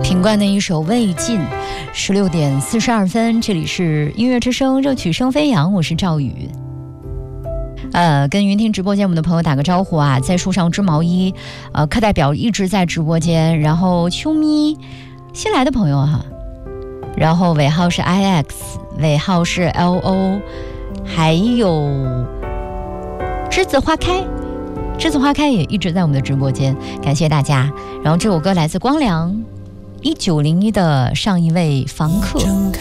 品冠的一首《未尽》，16点42分，这里是音乐之声，热曲声飞扬，我是赵宇。跟云听直播间我们的朋友打个招呼啊，在树上织毛衣，课代表一直在直播间，然后秋咪新来的朋友哈，然后尾号是 IX， 尾号是 LO， 还有栀子花开。栀子花开也一直在我们的直播间，感谢大家。然后这首歌来自光良1901的上一位房客。